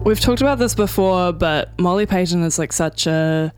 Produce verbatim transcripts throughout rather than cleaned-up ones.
we've talked about this before, but Molly Payton is like such a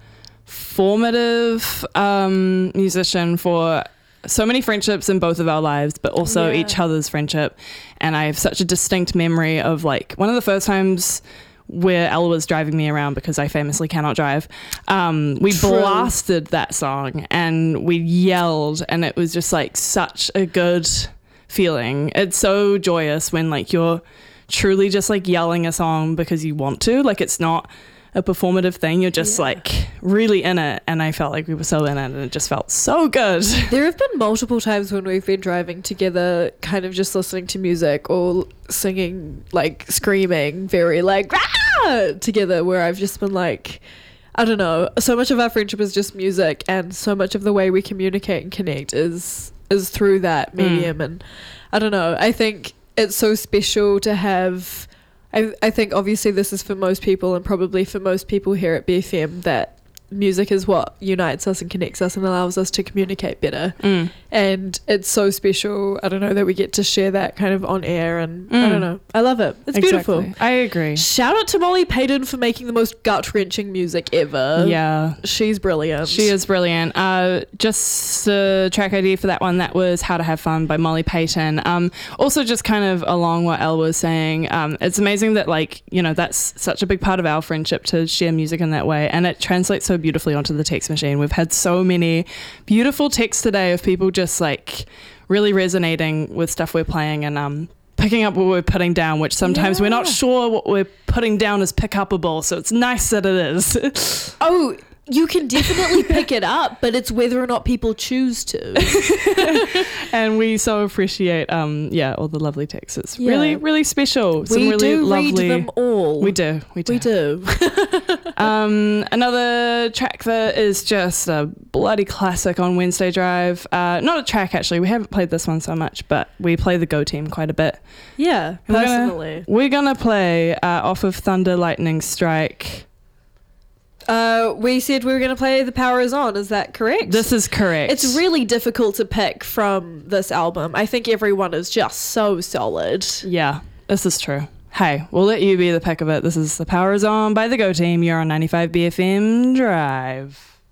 formative um, musician for so many friendships in both of our lives, but also Yeah. each other's friendship. And I have such a distinct memory of like one of the first times where Elle was driving me around, because I famously cannot drive. Um, we True. blasted that song and we yelled, and it was just like such a good feeling. It's so joyous when like you're truly just like yelling a song because you want to. Like it's not a performative thing. You're just Yeah. like really in it. And I felt like we were so in it, and it just felt so good. There have been multiple times when we've been driving together, kind of just listening to music or singing, like screaming very like "Rah!" together, where I've just been like, I don't know, so much of our friendship is just music, and so much of the way we communicate and connect is is through that medium. Mm. And I don't know, I think it's so special to have, I, I think obviously this is for most people, and probably for most people here at B F M, that music is what unites us and connects us and allows us to communicate better. Mm. And it's so special, I don't know, that we get to share that kind of on air, and I Mm. don't know, I love it. It's Exactly. beautiful. I agree. Shout out to Molly Payton for making the most gut-wrenching music ever. Yeah. She's brilliant. She is brilliant. Uh, just the track idea for that one, that was How to Have Fun by Molly Payton. Um, also just kind of along what Elle was saying, um, it's amazing that like, you know, that's such a big part of our friendship to share music in that way. And it translates so beautifully onto the text machine. We've had so many beautiful texts today of people just like really resonating with stuff we're playing, and um, picking up what we're putting down, which sometimes we're not Yeah. sure what we're putting down is pick upable. So it's nice that it is. Oh, you can definitely pick it up, but it's whether or not people choose to. And we so appreciate, um, yeah, all the lovely texts. It's Yeah. really, really special. Some we really do lovely. read them all. We do, we do. We do. Um, another track that is just a bloody classic on Wednesday Drive. Uh, not a track actually. We haven't played this one so much, but we play the Go Team quite a bit. Yeah, We're gonna- personally. We're gonna play uh, off of Thunder Lightning Strike. Uh, we said we were going to play The Power Is On. Is that correct? This is correct. It's really difficult to pick from this album. I think everyone is just so solid. Yeah, this is true. Hey, we'll let you be the pick of it. This is The Power Is On by the Go Team. You're on ninety-five B F M Drive.